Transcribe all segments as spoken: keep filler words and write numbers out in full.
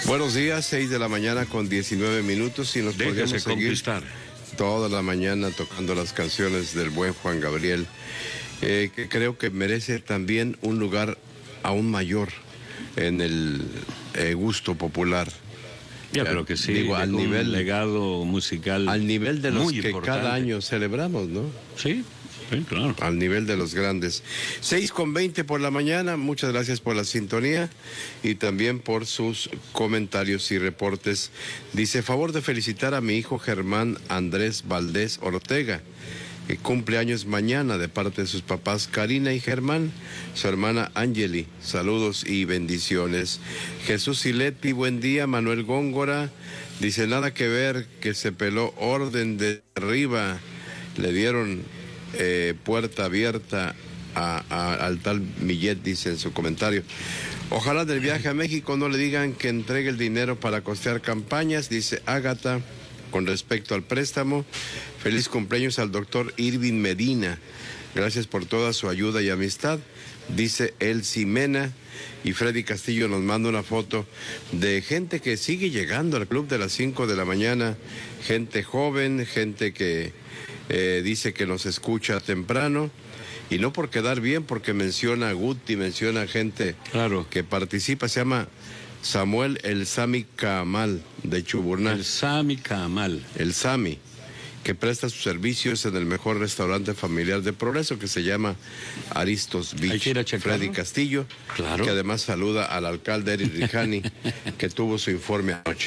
Buenos días, seis de la mañana con diecinueve minutos y nos podemos seguir conquistar toda la mañana tocando las canciones del buen Juan Gabriel, eh, que creo que merece también un lugar aún mayor en el eh, gusto popular. Ya, pero que sí, digo, al nivel, un legado musical al nivel de los muy que importante. cada año celebramos, ¿no? Sí, sí, claro. Al nivel de los grandes. seis con veinte por la mañana, muchas gracias por la sintonía y también por sus comentarios y reportes. Dice, favor de felicitar a mi hijo Germán Andrés Valdés Ortega, que cumple años mañana, de parte de sus papás Karina y Germán, su hermana Angeli. Saludos y bendiciones. Jesús Silepi, buen día. Manuel Góngora dice, nada que ver, que se peló orden de arriba, le dieron eh, puerta abierta a, a, al tal Millet, dice en su comentario. Ojalá del viaje a México no le digan que entregue el dinero para costear campañas, dice Ágata. Con respecto al préstamo, feliz cumpleaños al doctor Irving Medina. Gracias por toda su ayuda y amistad, dice Elsie Mena. Y Freddy Castillo nos manda una foto de gente que sigue llegando al club de las cinco de la mañana, gente joven, gente que eh, dice que nos escucha temprano, y no por quedar bien, porque menciona a Guti, menciona gente Claro. que participa, se llama Samuel El Sami Camal, de Chuburnal. El Sami Camal. El Sami, que presta sus servicios en el mejor restaurante familiar de Progreso, que se llama Aristos Beach. Hay que ir a checarlo. Freddy Castillo, Claro. que además saluda al alcalde Eric Rijani, que tuvo su informe anoche.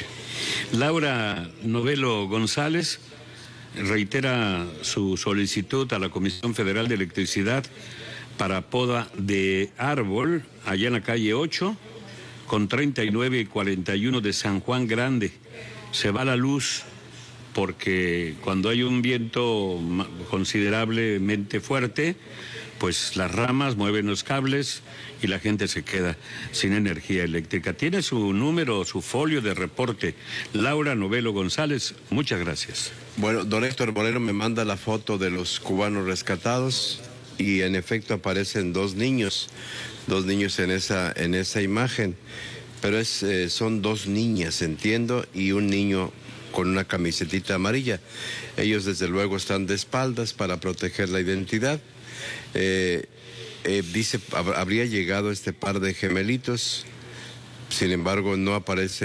Laura Novelo González reitera su solicitud a la Comisión Federal de Electricidad para poda de árbol allá en la calle ocho, con treinta y nueve y cuarenta y uno de San Juan Grande. Se va la luz porque cuando hay un viento considerablemente fuerte, pues las ramas mueven los cables y la gente se queda sin energía eléctrica. Tiene su número, su folio de reporte. Laura Novelo González, muchas gracias. Bueno, don Héctor Moreno me manda la foto de los cubanos rescatados y en efecto aparecen dos niños, dos niños en esa, en esa imagen, pero es, eh, son dos niñas, entiendo, y un niño con una camisetita amarilla. Ellos desde luego están de espaldas para proteger la identidad. Eh, eh, dice, habría llegado este par de gemelitos, sin embargo no aparece